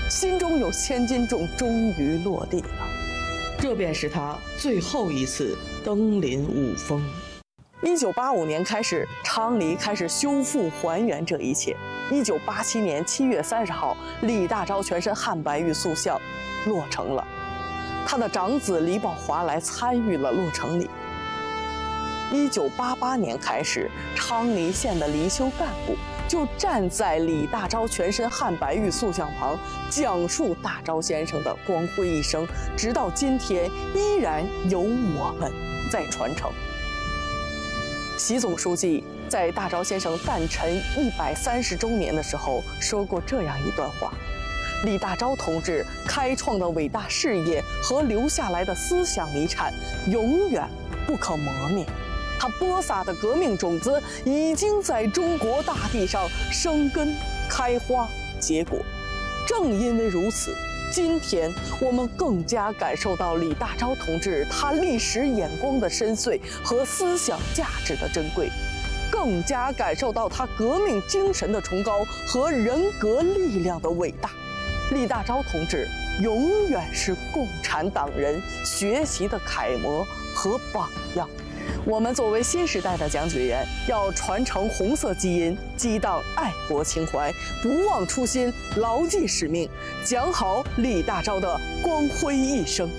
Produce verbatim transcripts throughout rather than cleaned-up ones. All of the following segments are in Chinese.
心中有千斤重终于落地了。 这便是他最后一次登临五峰。 一九八五年开始，昌黎开始修复还原这一切。一九八七年七月三十号，李大钊全身汉白玉塑像落成了，他的长子李宝华来参与了落成礼。一九八八年开始，昌黎县的离休干部就站在李大钊全身汉白玉塑像旁，讲述大钊先生的光辉一生，直到今天依然由我们在传承。习总书记在大钊先生诞辰一百三十周年的时候说过这样一段话：李大钊同志开创的伟大事业和留下来的思想遗产永远不可磨灭，他播撒的革命种子已经在中国大地上生根、开花、结果。正因为如此，今天我们更加感受到李大钊同志他历史眼光的深邃和思想价值的珍贵，更加感受到他革命精神的崇高和人格力量的伟大。李大钊同志永远是共产党人学习的楷模和榜样。我们作为新时代的讲解员，要传承红色基因，激荡爱国情怀，不忘初心，牢记使命，讲好李大钊的光辉一生。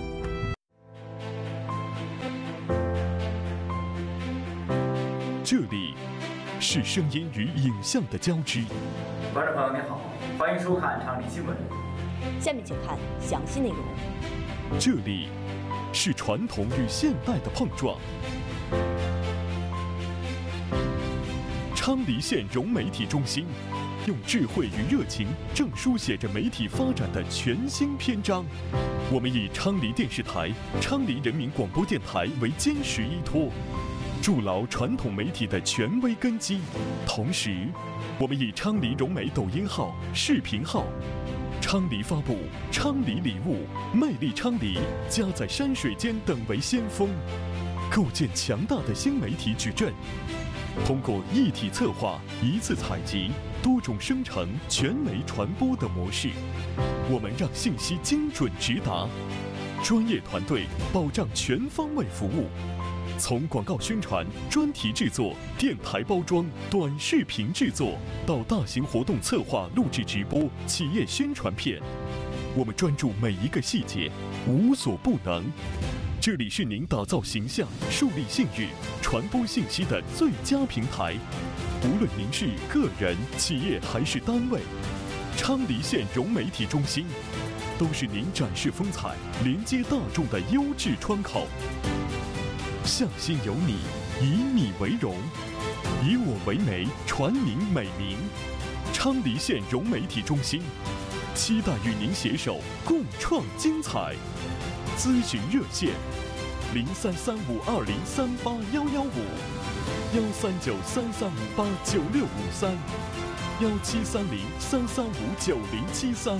这里是声音与影像的交织。 观众朋友您好，欢迎收看昌黎新闻。 下面请看详细内容。 这里是传统与现代的碰撞。昌黎县融媒体中心用智慧与热情，正书写着媒体发展的全新篇章。我们以昌黎电视台、昌黎人民广播电台为坚实依托，筑牢传统媒体的权威根基。同时，我们以昌黎融媒抖音号、视频号、昌黎发布、昌黎礼物、魅力昌黎、家在山水间等为先锋，构建强大的新媒体矩阵。通过一体策划、一次采集、多种生成、全媒传播的模式，我们让信息精准直达，专业团队保障全方位服务。从广告宣传、专题制作、电台包装、短视频制作，到大型活动策划、录制直播、企业宣传片，我们专注每一个细节，无所不能。这里是您打造形象、树立信誉、传播信息的最佳平台。无论您是个人、企业还是单位，昌黎县融媒体中心都是您展示风采、连接大众的优质窗口。向心有你，以你为荣，以我为媒，传您美名。昌黎县融媒体中心期待与您携手共创精彩。咨询热线：零三三五二零三八幺幺五，幺三九三三五八九六五三，幺七三零三三五九零七三。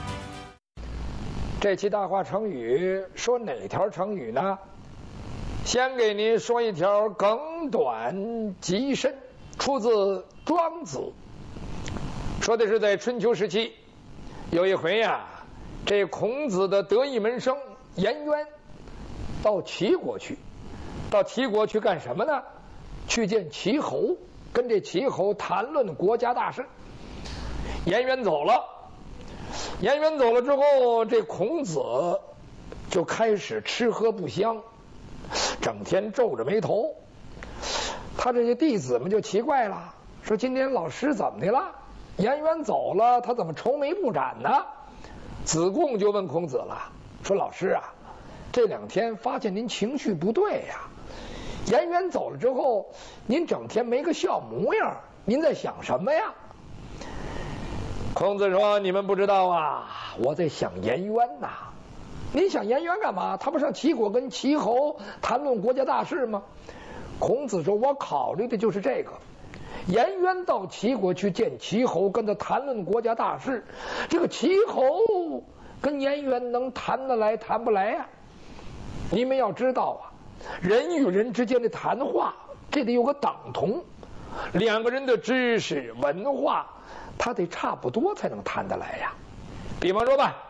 这期大话成语说哪条成语呢？先给您说一条梗短极深，出自《庄子》，说的是在春秋时期，有一回呀、啊，这孔子的得意门生颜渊到齐国去，到齐国去干什么呢？去见齐侯，跟这齐侯谈论国家大事。颜渊走了，颜渊走了之后，这孔子就开始吃喝不香，整天皱着眉头。他这些弟子们就奇怪了，说今天老师怎么的了？颜渊走了，他怎么愁眉不展呢？子贡就问孔子了，说老师啊，这两天发现您情绪不对呀、啊，颜渊走了之后，您整天没个笑模样，您在想什么呀？孔子说：“你们不知道啊，我在想颜渊呐。您想颜渊干嘛？他不上齐国跟齐侯谈论国家大事吗？”孔子说：“我考虑的就是这个。颜渊到齐国去见齐侯，跟他谈论国家大事，这个齐侯跟颜渊能谈得来谈不来呀、啊？你们要知道啊，人与人之间的谈话，这得有个等同，两个人的知识文化，他得差不多才能谈得来呀。 比方说吧，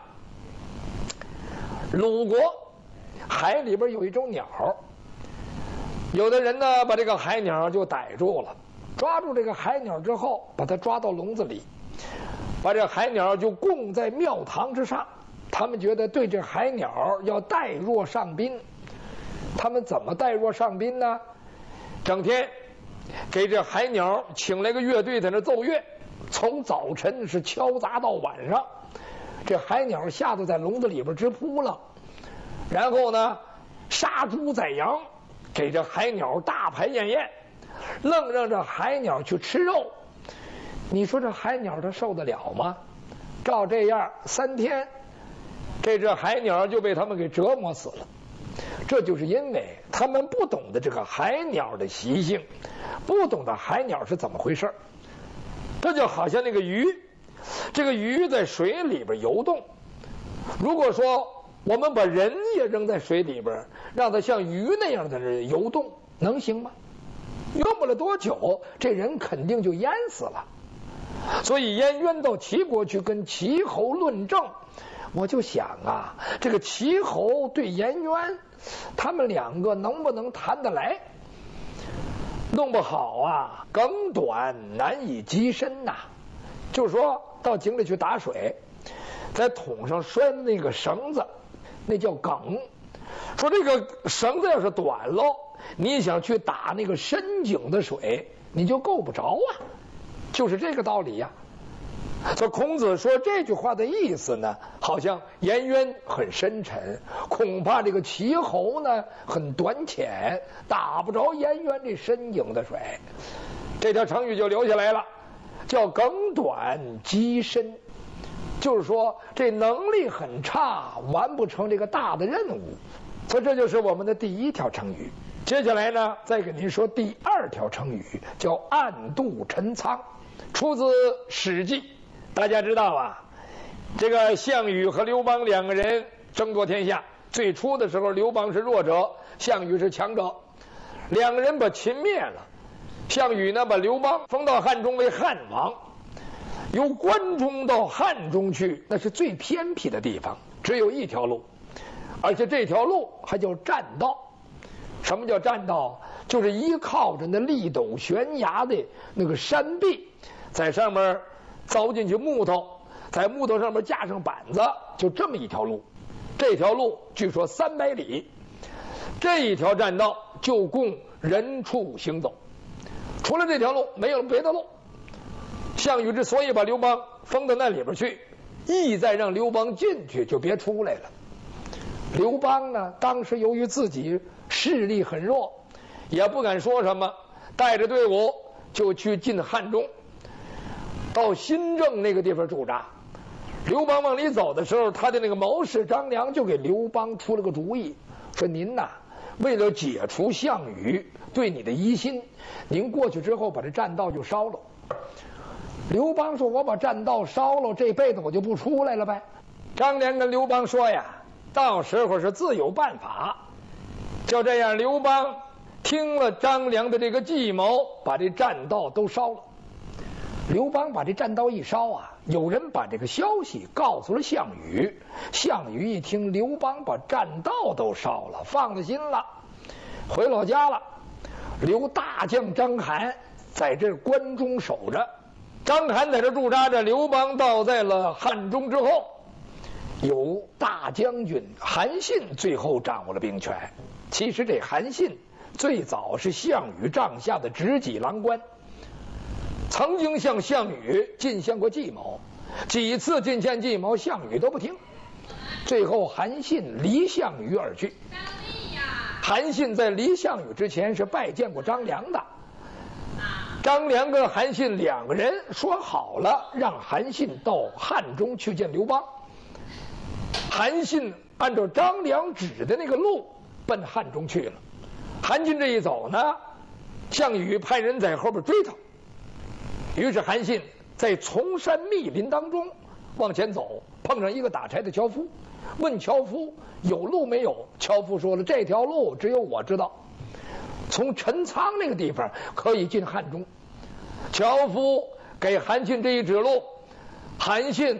鲁国海里边有一种鸟，有的人呢把这个海鸟就逮住了，抓住这个海鸟之后，把它抓到笼子里，把这海鸟就供在庙堂之上。他们觉得对这海鸟要待若上宾。他们怎么待若上宾呢？整天给这海鸟请来个乐队在那奏乐，从早晨是敲砸到晚上，这海鸟吓得在笼子里边直扑棱。然后呢，杀猪宰羊，给这海鸟大排宴宴，愣让这海鸟去吃肉。你说这海鸟它受得了吗？照这样三天，这只海鸟就被他们给折磨死了。这就是因为他们不懂得这个海鸟的习性，不懂得海鸟是怎么回事。这就好像那个鱼，这个鱼在水里边游动，如果说我们把人也扔在水里边，让它像鱼那样的游动，能行吗？用不了多久，这人肯定就淹死了。所以颜渊到齐国去跟齐侯论政，我就想啊，这个齐侯对颜渊，他们两个能不能谈得来？弄不好啊，梗短难以及深呐、啊。就是说到井里去打水，在桶上拴那个绳子，那叫梗。说这个绳子要是短喽，你想去打那个深井的水，你就够不着啊。就是这个道理呀、啊。所以孔子说这句话的意思呢，好像颜渊很深沉，恐怕这个齐侯呢很短浅，打不着颜渊这深井的水。这条成语就留下来了，叫梗短击深，就是说这能力很差，完不成这个大的任务。所以这就是我们的第一条成语。接下来呢，再给您说第二条成语，叫暗度陈仓，出自《史记》。大家知道啊，这个项羽和刘邦两个人争夺天下，最初的时候刘邦是弱者，项羽是强者，两个人把秦灭了。项羽呢把刘邦封到汉中为汉王，由关中到汉中去，那是最偏僻的地方，只有一条路，而且这条路还叫栈道。什么叫栈道？就是依靠着那立陡悬崖的那个山壁，在上面凿进去木头，在木头上面架上板子，就这么一条路。这条路据说三百里，这一条栈道就供人畜行走，除了这条路没有别的路。项羽之所以把刘邦封到那里边去，意在让刘邦进去就别出来了。刘邦呢，当时由于自己势力很弱，也不敢说什么，带着队伍就去进汉中，到新郑那个地方驻扎。刘邦往里走的时候，他的那个谋士张良就给刘邦出了个主意，说您呐，为了解除项羽对你的疑心，您过去之后把这栈道就烧了。刘邦说，我把栈道烧了，这辈子我就不出来了呗。张良跟刘邦说呀，到时候是自有办法。就这样，刘邦听了张良的这个计谋，把这栈道都烧了。刘邦把这栈道一烧啊，有人把这个消息告诉了项羽。项羽一听刘邦把栈道都烧了，放了心了，回老家了。留大将章邯在这关中守着。章邯在这驻扎着。刘邦到在了汉中之后，由大将军韩信最后掌握了兵权。其实这韩信最早是项羽帐下的执戟郎官，曾经向项羽进献过计谋，几次进献计谋项羽都不听，最后韩信离项羽而去。韩信在离项羽之前是拜见过张良的，张良跟韩信两个人说好了，让韩信到汉中去见刘邦。韩信按照张良指的那个路奔汉中去了。韩信这一走呢，项羽派人在后边追他。于是韩信在丛山密林当中往前走，碰上一个打柴的樵夫，问樵夫有路没有。樵夫说了，这条路只有我知道，从陈仓那个地方可以进汉中。樵夫给韩信这一指路，韩信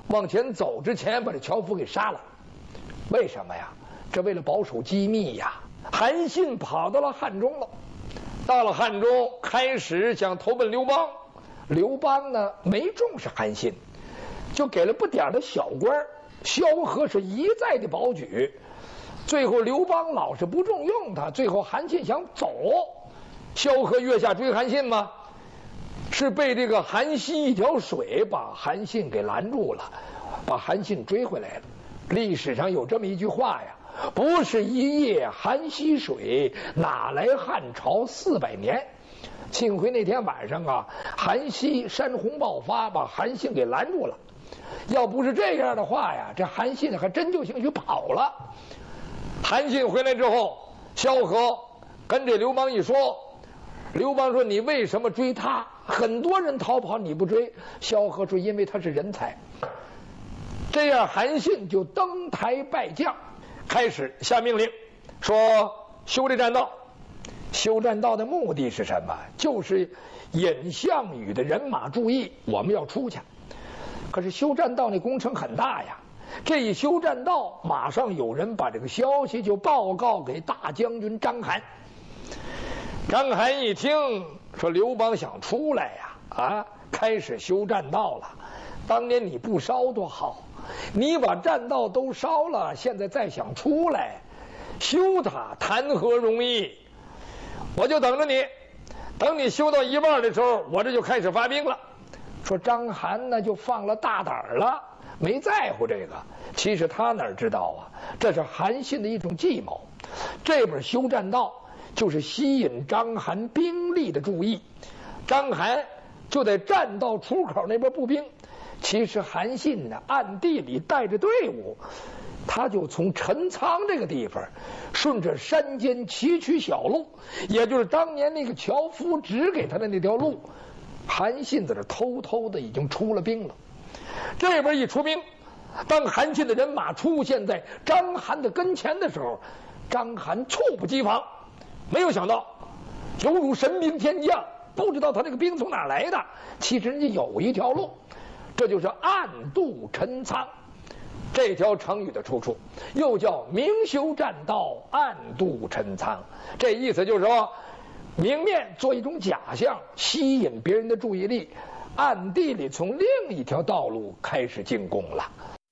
往前走之前把这樵夫给杀了。为什么呀？这为了保守机密呀。韩信跑到了汉中了，到了汉中开始想投奔刘邦，刘邦呢没重视韩信，就给了不点的小官，萧何是一再的保举，最后刘邦老是不重用他，最后韩信想走，萧何月下追韩信吗？是被这个韩熙一条水把韩信给拦住了，把韩信追回来了。历史上有这么一句话呀，不是一夜韩熙水，哪来汉朝四百年？幸亏那天晚上啊，韩熙山洪爆发，把韩信给拦住了。要不是这样的话呀，这韩信还真就兴许跑了。韩信回来之后，萧何跟这刘邦一说，刘邦说：“你为什么追他？很多人逃跑，你不追？”萧何说：“因为他是人才。”这样，韩信就登台拜将，开始下命令，说修这栈道。修栈道的目的是什么？就是引项羽的人马注意，我们要出去。可是修栈道那工程很大呀，这一修栈道，马上有人把这个消息就报告给大将军章邯。章邯一听说刘邦想出来呀，啊，开始修栈道了。当年你不烧多好，你把栈道都烧了，现在再想出来修它，谈何容易？我就等着你，等你修到一半的时候，我这就开始发兵了。说章邯呢就放了大胆了，没在乎这个。其实他哪知道啊，这是韩信的一种计谋。这边修栈道就是吸引章邯兵力的注意，章邯就在栈道出口那边布兵。其实韩信呢暗地里带着队伍，他就从陈仓这个地方顺着山间崎岖小路，也就是当年那个樵夫指给他的那条路，韩信在这偷偷的已经出了兵了。这边一出兵，当韩信的人马出现在章邯的跟前的时候，章邯猝不及防，没有想到犹如神兵天降，不知道他这个兵从哪来的。其实人家有一条路，这就是暗度陈仓。这条成语的出处又叫明修栈道，暗度陈仓。这意思就是说，明面做一种假象，吸引别人的注意力，暗地里从另一条道路开始进攻了。